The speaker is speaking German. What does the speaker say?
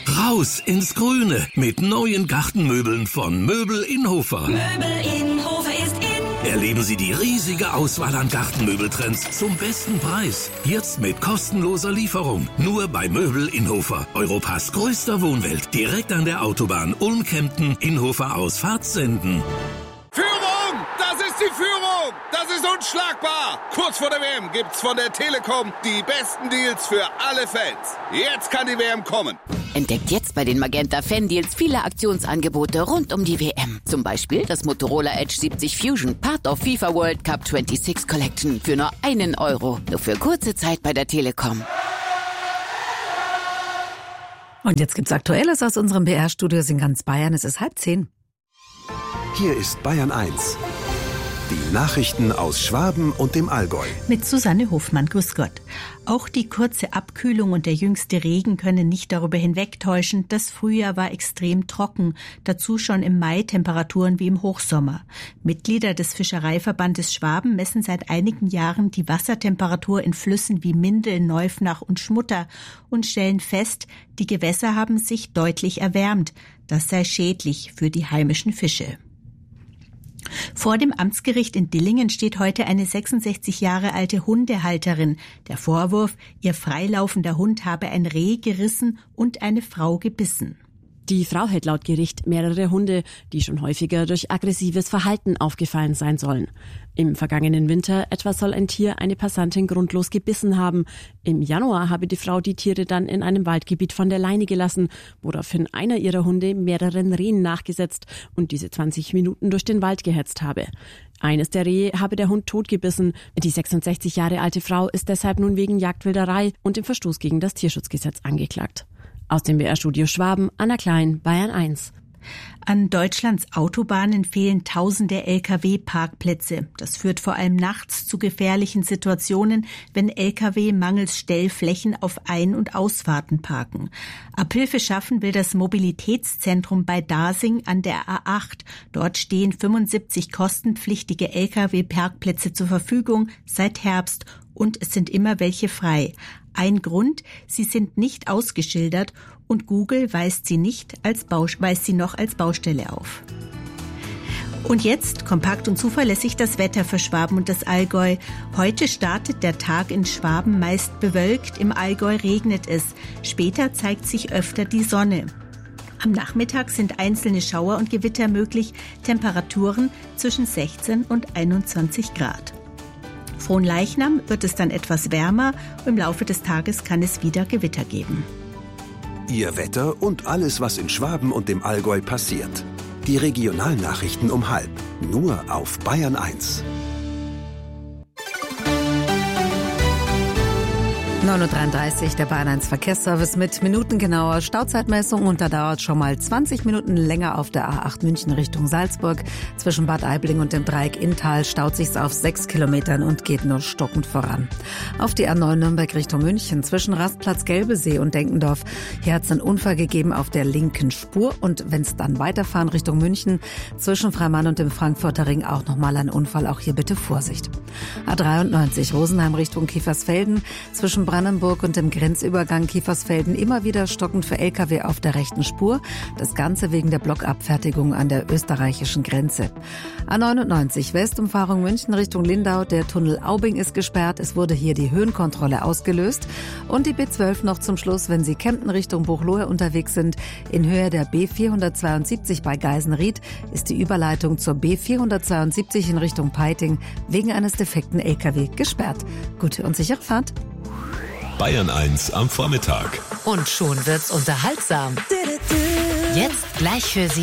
Raus ins Grüne mit neuen Gartenmöbeln von Möbel Inhofer. Möbel Inhofer ist in. Erleben Sie die riesige Auswahl an Gartenmöbeltrends zum besten Preis. Jetzt mit kostenloser Lieferung. Nur bei Möbel Inhofer. Europas größter Wohnwelt. Direkt an der Autobahn Ulm-Kempten, Inhofer Ausfahrt Senden. Führung! Das ist die Führung! Das ist unschlagbar! Kurz vor der WM gibt's von der Telekom die besten Deals für alle Fans. Jetzt kann die WM kommen. Entdeckt jetzt bei den Magenta Fan-Deals viele Aktionsangebote rund um die WM. Zum Beispiel das Motorola Edge 70 Fusion, Part of FIFA World Cup 26 Collection für nur €1. Nur für kurze Zeit bei der Telekom. Und jetzt gibt's Aktuelles aus unserem BR-Studios in ganz Bayern. Es ist 9:30. Hier ist Bayern 1. Die Nachrichten aus Schwaben und dem Allgäu. Mit Susanne Hofmann, grüß Gott. Auch die kurze Abkühlung und der jüngste Regen können nicht darüber hinwegtäuschen, das Frühjahr war extrem trocken, dazu schon im Mai Temperaturen wie im Hochsommer. Mitglieder des Fischereiverbandes Schwaben messen seit einigen Jahren die Wassertemperatur in Flüssen wie Mindel, Neufnach und Schmutter und stellen fest, die Gewässer haben sich deutlich erwärmt. Das sei schädlich für die heimischen Fische. Vor dem Amtsgericht in Dillingen steht heute eine 66 Jahre alte Hundehalterin. Der Vorwurf, ihr freilaufender Hund habe ein Reh gerissen und eine Frau gebissen. Die Frau hält laut Gericht mehrere Hunde, die schon häufiger durch aggressives Verhalten aufgefallen sein sollen. Im vergangenen Winter etwa soll ein Tier eine Passantin grundlos gebissen haben. Im Januar habe die Frau die Tiere dann in einem Waldgebiet von der Leine gelassen, woraufhin einer ihrer Hunde mehreren Rehen nachgesetzt und diese 20 Minuten durch den Wald gehetzt habe. Eines der Rehe habe der Hund totgebissen. Die 66 Jahre alte Frau ist deshalb nun wegen Jagdwilderei und dem Verstoß gegen das Tierschutzgesetz angeklagt. Aus dem BR-Studio Schwaben, Anna Klein, Bayern 1. An Deutschlands Autobahnen fehlen tausende Lkw-Parkplätze. Das führt vor allem nachts zu gefährlichen Situationen, wenn Lkw mangels Stellflächen auf Ein- und Ausfahrten parken. Abhilfe schaffen will das Mobilitätszentrum bei Dasing an der A8. Dort stehen 75 kostenpflichtige Lkw-Parkplätze zur Verfügung seit Herbst und es sind immer welche frei. Ein Grund, sie sind nicht ausgeschildert und Google weist sie noch als Baustelle auf. Und jetzt kompakt und zuverlässig das Wetter für Schwaben und das Allgäu. Heute startet der Tag in Schwaben meist bewölkt, im Allgäu regnet es. Später zeigt sich öfter die Sonne. Am Nachmittag sind einzelne Schauer und Gewitter möglich, Temperaturen zwischen 16 und 21 Grad. Fronleichnam wird es dann etwas wärmer. Im Laufe des Tages kann es wieder Gewitter geben. Ihr Wetter und alles, was in Schwaben und dem Allgäu passiert. Die Regionalnachrichten um 12:30. Nur auf Bayern 1. 9:33 Uhr, der Bayern 1 Verkehrsservice mit minutengenauer Stauzeitmessung und da dauert schon mal 20 Minuten länger auf der A8 München Richtung Salzburg. Zwischen Bad Aibling und dem Dreieck Inntal staut sich's auf 6 Kilometern und geht nur stockend voran. Auf die A9 Nürnberg Richtung München zwischen Rastplatz Gelbesee und Denkendorf. Hier hat's einen Unfall gegeben auf der linken Spur und wenn's dann weiterfahren Richtung München zwischen Freimann und dem Frankfurter Ring auch nochmal ein Unfall. Auch hier bitte Vorsicht. A93 Rosenheim Richtung Kiefersfelden zwischen Brandenburg und dem Grenzübergang Kiefersfelden immer wieder stockend für Lkw auf der rechten Spur. Das Ganze wegen der Blockabfertigung an der österreichischen Grenze. A99 Westumfahrung München Richtung Lindau. Der Tunnel Aubing ist gesperrt. Es wurde hier die Höhenkontrolle ausgelöst. Und die B12 noch zum Schluss, wenn Sie Kempten Richtung Buchloe unterwegs sind. In Höhe der B472 bei Geisenried ist die Überleitung zur B472 in Richtung Peiting wegen eines defekten Lkw gesperrt. Gute und sichere Fahrt. Bayern 1 am Vormittag. Und schon wird's unterhaltsam. Jetzt gleich für Sie